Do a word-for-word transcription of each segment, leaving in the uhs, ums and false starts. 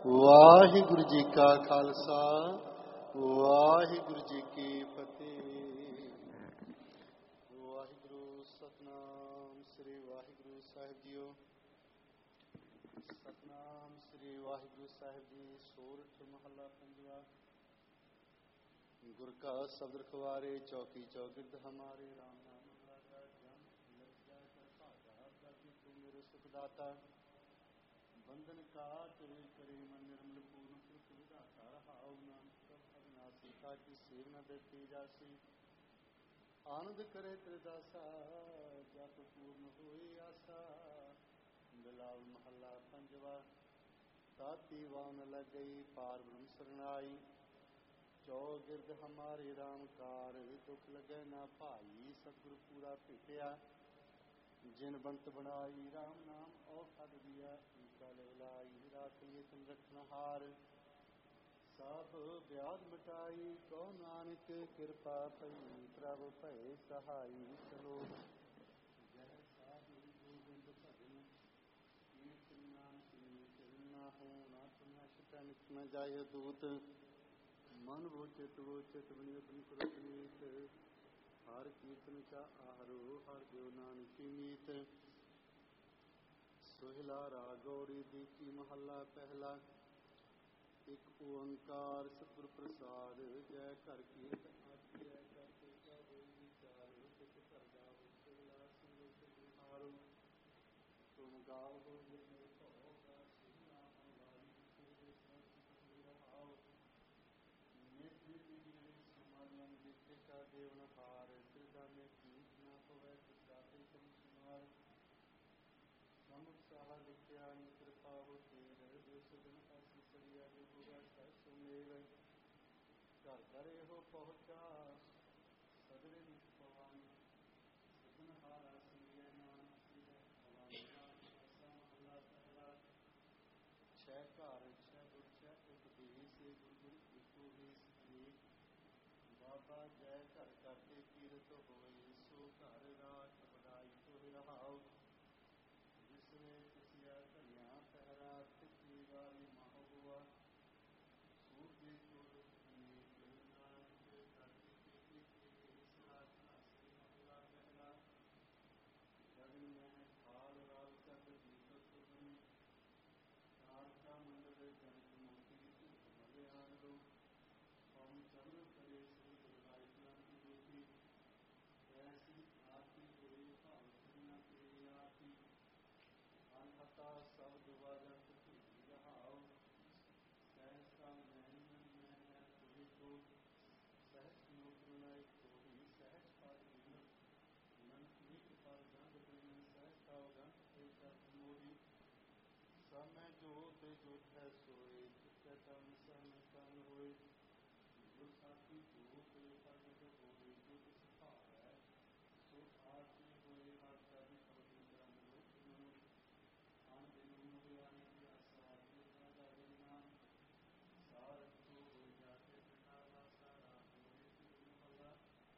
ਵਾਹਿਗੁਰੂ ਜੀ ਕਾ ਖਾਲਸਾ, ਵਾਹਿਗੁਰੂ ਜੀ ਕੀ ਫਤਿਹ। ਵਾਹਿਗੁਰੂ ਸਤਨਾਮ ਸ੍ਰੀ ਵਾਹਿਗੁਰੂ ਸਾਹਿਬ ਜੀਓ। ਸਤਨਾਮ ਸ੍ਰੀ ਵਾਹਿਗੁਰੂ ਸਾਹਿਬ ਜੀ। ਸੋਰਠ ਮਹੱਲਾ ਪੰਜਵਾ। ਗੁਰ ਕਾ ਸ਼ਬਦ ਰਖਵਾਰੇ, ਚੌਕੀ ਚੌਗਿਰਦ ਹਮਾਰੇ। ਰਾਮ ਨਾਮ ਲਾਗਾ ਜਮ ਲਜਾ ਕਰ ਭਾਗਾ, ਪ੍ਰਭु ਤੂੰ ਮੇਰੇ ਸੁਖ ਦਾਤਾ। ਬੰਧਨ ਕਾਟ ਕਰੇ ਮਨ ਨਿਰਮਲ ਪੂਰਨ ਸੁਖ ਵਿਦਾਤਾ। ਰਹਾਉ ਨਾਨਕ ਅਵਿਨਾਸੀ, ਕਾਟੀ ਸੇਵ ਨ ਦਿੱਤੀ ਜਾਸੀ। ਆਨੰਦ ਕਰੇ ਤ੍ਰਿਦਾਸਾ, ਜਪ ਪੂਰਨ ਹੋਈ ਆਸਾ। ਬਿਲਾਵਲ ਮਹੱਲਾ ਪੰਜਵਾ। ਤਾਤੀ ਵਾਨ ਲਗ ਗਈ, ਪਾਰ ਬ੍ਰਹਮ ਸਰਨਾਈ। ਚੌਗਿਰਦ ਹਮਾਰੇ ਰਾਮ ਕਾਰ, ਦੁਖ ਲਗੈ ਨਾ ਭਾਈ। ਸਤਿਗੁਰ ਪੂਰਾ ਭੇਟਿਆ, ਜਿਨ ਬੰਤ ਬਣਾਈ। ਰਾਮ ਨਾਮ ਔਖਦ ਦੀਆ, ਈਕਾ ਲਹਿਲਾਈ। ਰਾਖੀਏ ਤਿਨ ਰਖਨਹਾਰ, ਸਭ ਵਿਆਧ ਮਿਟਾਈ। ਕਹੋ ਨਾਨਕ ਕਿਰਪਾ ਭਈ, ਪ੍ਰਭ ਭਏ ਸਹਾਈ। ਚਲੋ ਜੈ ਸਾਧੂ ਗੋਬਿੰਦ ਭਜਨ, ਕੀਰਤਨ ਨਾਮ ਸੁਣੀ ਚਰਨ। ਨਾ ਹੋਂ ਨਾ ਸੁਨਿਆ ਛਟੈ, ਨਿਤ ਨ ਜਾਇ ਦੂਤ। ਮਨ ਵੋ ਚਿਤ ਵੋ ਚਿਤ ਬਨਿ ਉਦਮ ਕਰੋ ਪੁਨੀਤ। ਹਰ ਕੀਰਤਨ ਕਾ ਆਹਰੋ, ਹਰ ਦਿਓ ਨਾਨਕੀ ਨੀਤ। ਸੋਹਿਲਾ ਰਾਗ ਗੌੜੀ ਦੀਪੀ ਮਹੱਲਾ ਪਹਿਲਾ। ਇੱਕ ਓੰਕਾਰ ਸਤਿਗੁਰ ਪ੍ਰਸਾਦ, ਜੈ ਘਰ ਕੀਰਤ ਆਖੀਐ। ਕਰ ਕੇਤਾ ਹੋਈ ਵਿਚਾਰ, ਤਿਤ ਘਰ ਗਾਵੋ ਸੋਹਿਲਾ ਸੰਤੋਖ ਗੁਹਾਰੋ। ਤੁਮ ਗਾਵੋ ਜਿਤਨੇ ਭਉ, ਗਾਸੀ ਨਾਮ ਵਾਰੀ। ਤੇਰੇ ਸਤਿ ਰਹਾਉ, ਨਿਤ ਨਿਤ ਜਿਹੜੇ ਸਮਾਗਮ। ਜਿਤੇ ਕਾ ਦੇਵਨ ਹਾਰ, ਤ੍ਰਿਦਾਨੇ ਕੀਟ ਨਾ ਪਵੈ। ਤਿਸਾਤੇ ਤੁਮ ਸੁਮਾਰ, ਸਮੁਖ ਸਾਹਾ ਲਿਖਿਆ ਨਿਜ ਕਿਰਪਾ ਹੋ ਤੇਰ। ਜੋ ਸਜਣ ਆਸੀ ਸਰੀਆ, ਜੋ ਹੋਗਾ ਸਹਿ ਸੁਮੇਲ। ਘਰ ਘਰ ਇਹੋ ਪਹੁੰਚਾ, ਸਗਲੇ ਨਿਤ ਪਵਾਈ। ਸਜਣ ਹਾਰਾ ਸੰਗਿਆ, ਨਾਨਕ ਸੰਗਿਆ ਭਵਾਈ। ਆਸਾ ਮਹੱਲਾ ਪਹਿਲਾ। ਛੈ ਘਰ ਛੈ ਗੁਰ ਛੈ ਉਪਦੇਸ, ਗੁਰ ਗੁਰ ਏਕੋ ਏਸ ਅਨੇਕ। ਬਾਬਾ ਜੈ ਘਰ ਕਰਤੇ ਕੀਰਤ ਹੋਏ, ਸੋ ਘਰ ਰਾਖ ਵਡਾਈ। ਤੋਹਿ ਰਹਾਉ, ਜਿਸਨੇ ਤਿਸਿਆ ਧਰਿਆ ਪਹਿਰਾ। ਤਿਤਲੀ ਵਾਲੀ ਮਹੁਆ, ਸੂਰਜੇ ਚੋਰ ਅਨੇਕ। ਨਾਨਕ ਕਰਤੇ ਕੀਰਤੀ ਕੇ, ਸਲਾਖ ਨਾਸੀ ਮਹੱਲਾ ਪਹਿਲਾ। ਗਗਨ ਮਹਿ ਖਾਲ ਰਾਲ, ਚੰਦ ਦੀਪਕ ਬਨੇ। ਤਾਰਕਾ ਮੰਡਲ ਜਨਕ ਮੋਤੀ, ਧੂਪ ਮਲਿਆਨ ਲੋ। ਪਉ ਚਰਨ ਕਰੇ ਸ੍ਰੀ ਗੁਰੂ ਲਾਇ, ਅਨੰਤ ਜੋਤੀ। ਐਸੀ ਆਰਤੀ ਹੋਏ, ਭਾਵ ਨਾ ਤੇਰੀ ਆਰਤੀ। ਅਨਹਤਾ ਸ਼ਬਦ ਵਾਜੰਤ ਭੇਦੀ ਰਹਾਉ। ਸਹਿਸਾ ਨੈਣ ਮੈਂ ਹੈ ਤੁਹੀ ਕੋ, ਸਹਿਜ ਨੋਕ ਨਾਇ ਤੋਹੀ। ਸਹਿਜ ਪਦ ਬਿਨ ਨਨਕ ਪਰ ਗੰਧ ਬਿਨ, ਸਹਿਜ ਤਾਉ ਗੰਧ ਤੇ ਕਰਤ ਮੋਹੀ। ਸਭ ਮੈਂ ਜੋਤ ਜੋਤ ਹੈ ਸੋਏ, ਚੁੱਕੈ ਤਨ ਸਭ ਮੈਂ ਤਨ ਹੋਏ। ਜੋ ਸਾਖੀ ਜੋਤ ਪ੍ਰਗਟ ਹੋਏ, ਜੋ ਤਿਸ ਭਾਵੈ ਸੋ ਆਰਤੀ ਹੋਏ। ਹਰ ਚਰਨ ਪਵਿੱਤਰ ਕਰਮ ਲੋਕ ਮਨੋ, ਅਨ ਦਿਨ ਮੋਹਿ ਆਏ ਪਿਆਸਾ। ਜੋ ਰਾਜਾ ਹਰਿ ਨਾਮ, ਸਾਰਥ ਸੋ ਹੋਇ ਜਾ ਕੇ ਪਿਤਾ ਵਾਸਾ। ਰਾਮ ਹੋਏ ਤਿਲ ਮਹੱਲਾ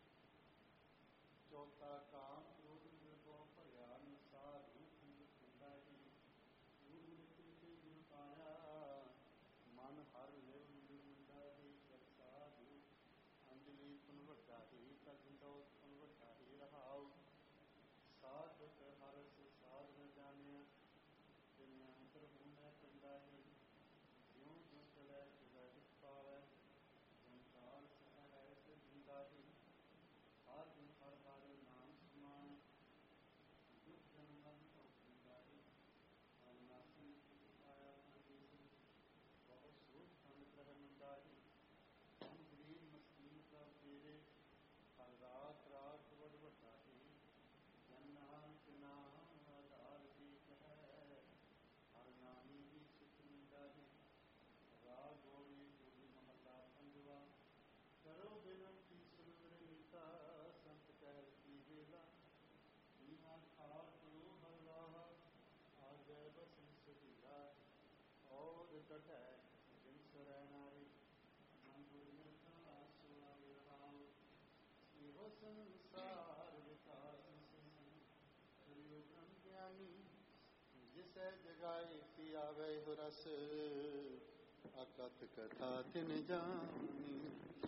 ਚੌਥਾ। ਕਾਮ ਕ੍ਰੋਧ ਨਿਰਭਉ ਭਰਿਆ, ਨਿਸਾਧੂ ਖੰਡ ਖੰਡਾਹੀ। ਕੂੜ ਨਿਕਲ ਕੇ ਗੁਣ ਪਾਇਆ, ਮਨ ਹਰ ਲਿਵ ਮਿਲ ਮੰਡਾਹੀ। ਕਰ ਸਾਧੂ ਅੰਜਲੀ ਪੁਨ ਵੱਡਾ ਹੀ, ਕਰ ਦੰਡੋਤ ਪੁਨ ਵੱਡਾ ਹੀ। ਰਹਾਉ, ਸਾਧਕ ਹਰਸ ਸਾਧ ਨ ਜਾਣਿਆ, ਤਿਨ ਅੰਤਰ ਹੁਨੈ ਕੰਡਾਹੀ। ਜਿਉ ਜਿਉ ਚਲੈ ਤਿਵੈ ਹਿਤ ਪਾਵੈ, ਜੰਕਾਰ ਸਹਿ ਸਿ ਦਿੰਦਾਹੀ। ਹਰ ਗੁਣ ਹਰ ਹਰ ਨਾਮ ਸਮਾਨ, ਦੁਖ ਜਨਮ ਮਰਨ ਭਉ ਸੰਦਾਹੀ। ਅਵਿਨਾਸੀ ਤਿਤੁ ਪਾਇਆ ਪਰਦੇਸੀ, ਬਹੁ ਸੋਚ ਤਨ ਗ੍ਰਹਿ ਮੰਦਾਹੀ। ਹਮ ਗਰੀਬ ਮਸਕੀਨ ਪ੍ਰਭ ਤੇਰੇ, ਹਰ ਰਾਖ ਰਾਖ ਵਡ ਵੱਡਾਹੀ। ਜਨ ਨਾਨਕ ਨਾਮ ਆਧਾਰ ਏਕ ਹੈ, ਹਰ ਨਾਮੀ ਹੀ ਸੁਖ ਮੰਦਾਹੀ। ਰਾਗ ਗੌੜੀ ਟੋਲੀ ਮਹੱਲਾ ਪੰਜਵਾ। ਕਰੋ ਬੇਨੰਤੀ ਸੁਨ ਮੇਰੇ ਮੀਤਾ, ਸੰਤ ਕਹਿ ਕੀ ਵੇਲਾ। ਨੀਵਾ ਖਾਟ ਕਰੋ ਹਰ ਲਾਹਾ, ਆਗੈ ਬਸਨ ਸੁਹੀਲਾ। ਔਰ ਕਢੈ ਜਿਨ ਸਰੈ ਨਾਰੀ, ਮਨ ਗੁਰ ਮਿਲਤਾ ਸੋ ਆਏ। ਰਹਾਉ, ਇਹੋ ਸੰਸਾਰ ਵਿਕਾਸ ਸਿਨ, ਕਰਿਓ ਬ੍ਰਹਮ ਗਿਆਨੀ। ਜਿਸੈ ਜਗਾਏ ਪਿਆਵੈ ਇਹੋ ਰਸ, ਕਥ ਕਥਾ ਤਿਨ ਜਾਣੈ